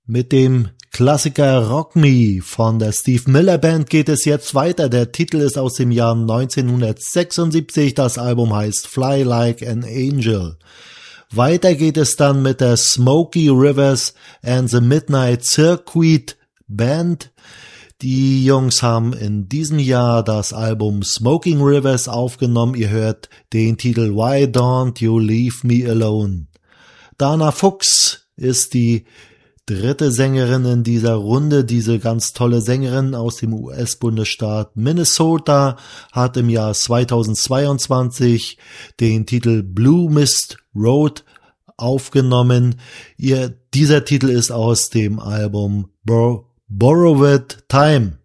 Mit dem Klassiker Rock Me von der Steve Miller Band geht es jetzt weiter. Der Titel ist aus dem Jahr 1976. Das Album heißt Fly Like an Angel. Weiter geht es dann mit der Smokey Rivers and the Midnight Circuit Band. Die Jungs haben in diesem Jahr das Album Smoking Rivers aufgenommen. Ihr hört den Titel Why Don't You Leave Me Alone. Dana Fuchs ist die dritte Sängerin in dieser Runde. Diese ganz tolle Sängerin aus dem US-Bundesstaat Minnesota hat im Jahr 2022 den Titel Blue Mist Road aufgenommen. Dieser Titel ist aus dem Album Borrowed Time.